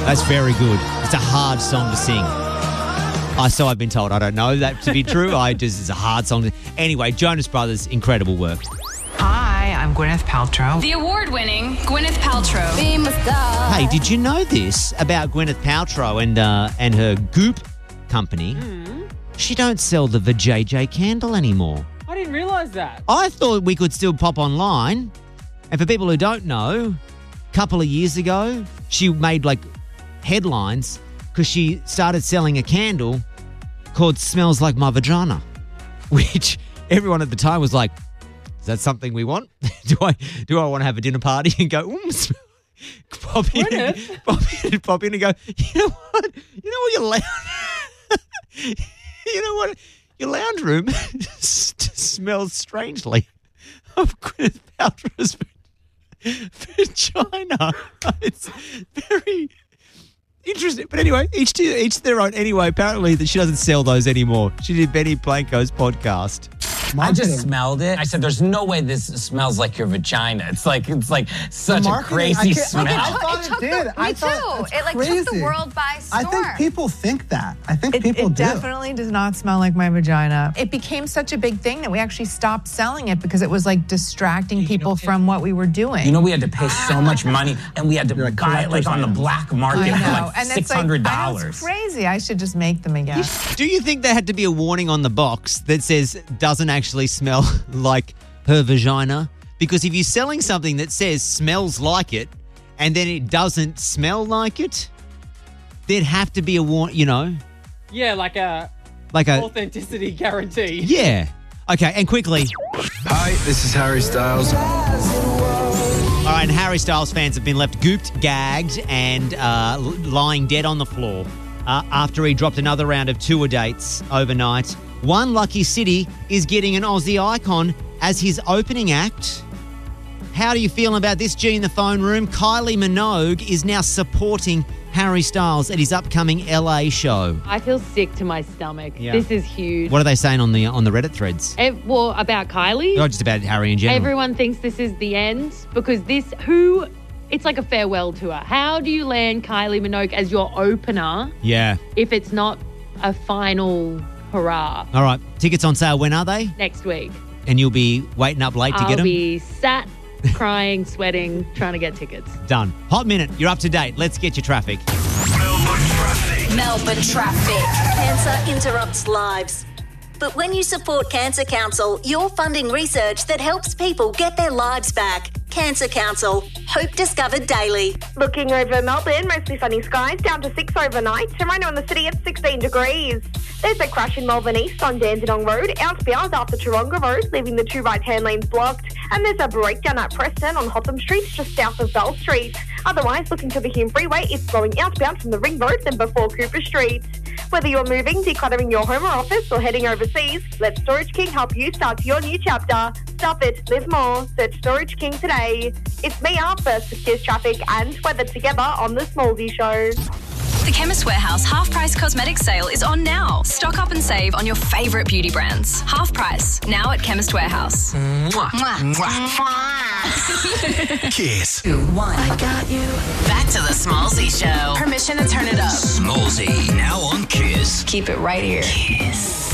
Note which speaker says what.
Speaker 1: That's very good. It's a hard song to sing. So I've been told. I don't know that to be true. It's a hard song. Anyway, Jonas Brothers, incredible work.
Speaker 2: Hi, I'm Gwyneth Paltrow.
Speaker 3: The award-winning Gwyneth Paltrow.
Speaker 1: Hey, did you know this about Gwyneth Paltrow and her Goop company? She don't sell the Vajayjay candle anymore.
Speaker 4: I didn't realise that.
Speaker 1: I thought we could still pop online. And for people who don't know, a couple of years ago, she made headlines because she started selling a candle called Smells Like My Vagina, which everyone at the time was like, is that something we want? Do I want to have a dinner party and go, pop in and go, you know what your lounge, your lounge room smells strangely of Gwyneth Paltrow's vagina. It's very interesting. But anyway, each their own. Anyway, apparently that she doesn't sell those anymore. She did Benny Blanco's podcast.
Speaker 5: I just smelled it. I said, "There's no way this smells like your vagina." It's like such a crazy smell.
Speaker 6: I thought it did.
Speaker 7: Me too. It took the world by storm.
Speaker 6: I think people think that. I think people do.
Speaker 2: It definitely does not smell like my vagina. It became such a big thing that we actually stopped selling it because it was distracting people from what we were doing.
Speaker 5: We had to pay so much money, and we had to buy it on the black market for $600.
Speaker 2: It's crazy. I should just make them again.
Speaker 1: Do you think there had to be a warning on the box that says doesn't actually smell like her vagina? Because if you're selling something that says smells like it and then it doesn't smell like it, there'd have to be a warning,
Speaker 4: Yeah, like a authenticity guarantee.
Speaker 1: Yeah. Okay, and quickly.
Speaker 8: Hi, this is Harry Styles.
Speaker 1: All right, and Harry Styles fans have been left gooped, gagged, and lying dead on the floor after he dropped another round of tour dates overnight. One lucky city is getting an Aussie icon as his opening act. How do you feel about this, G, in the phone room? Kylie Minogue is now supporting Harry Styles at his upcoming LA show.
Speaker 9: I feel sick to my stomach.
Speaker 1: Yeah.
Speaker 9: This is huge.
Speaker 1: What are they saying on the Reddit threads?
Speaker 9: About Kylie?
Speaker 1: Or just about Harry in general?
Speaker 9: Everyone thinks this is the end because it's like a farewell tour. How do you land Kylie Minogue as your opener?
Speaker 1: Yeah.
Speaker 9: If it's not a final hurrah?
Speaker 1: All right. Tickets on sale. When are they?
Speaker 9: Next week.
Speaker 1: And you'll be waiting up late to get them?
Speaker 9: I'll be sat, crying, sweating, trying to get tickets.
Speaker 1: Done. Hot Minute. You're up to date. Let's get your traffic.
Speaker 10: Melbourne traffic. Cancer interrupts lives. But when you support Cancer Council, you're funding research that helps people get their lives back. Cancer Council. Hope discovered daily.
Speaker 11: Looking over Melbourne, mostly sunny skies, down to 6 overnight. And right now in the city, it's 16 degrees. There's a crash in Melbourne East on Dandenong Road, outbound after Taronga Road, leaving the two right-hand lanes blocked. And there's a breakdown at Preston on Hotham Street, just south of Bell Street. Otherwise, looking to the Hume Freeway, it's flowing outbound from the Ring Road and before Cooper Street. Whether you're moving, decluttering your home or office, or heading overseas, let Storage King help you start your new chapter. Stop it, live more. Search Storage King today. It's Mia first with Kiss Traffic and weather together on The Smallsy Show.
Speaker 3: The Chemist Warehouse half-price cosmetic sale is on now. Stock up and save on your favourite beauty brands. Half price, now at Chemist Warehouse.
Speaker 10: Mwah.
Speaker 3: Mwah.
Speaker 8: Kiss.
Speaker 10: 2, 1. I got you. Back to The Smallsy Show. Permission to turn it up.
Speaker 8: Smallsy, now on Kiss.
Speaker 10: Keep it right here. Kiss.